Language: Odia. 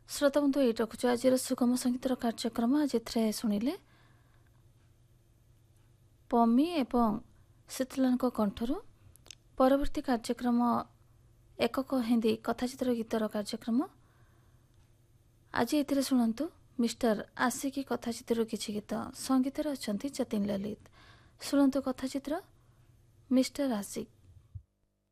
ଶ୍ରୋତା ବନ୍ଧୁ ଏଇଠି ରଖୁଛୁ ଆଜିର ସୁଗମ ସଙ୍ଗୀତର କାର୍ଯ୍ୟକ୍ରମ। ଆଜି ଏଥିରେ ଶୁଣିଲେ ପମି ଏବଂ ଶୀତଲାଙ୍କ କଣ୍ଠରୁ। ପରବର୍ତ୍ତୀ କାର୍ଯ୍ୟକ୍ରମ ଏକକ ହିନ୍ଦୀ କଥାଚିତ୍ର ଗୀତର କାର୍ଯ୍ୟକ୍ରମ। ଆଜି ଏଥିରେ ଶୁଣନ୍ତୁ ମିଷ୍ଟର ଆସିକି କଥାଚିତ୍ରରୁ କିଛି ଗୀତ। ସଙ୍ଗୀତରେ ଅଛନ୍ତି ଯତୀନ ଲଲିତ। ଶୁଣନ୍ତୁ କଥାଚିତ୍ର ମିଷ୍ଟର ଆସିକ।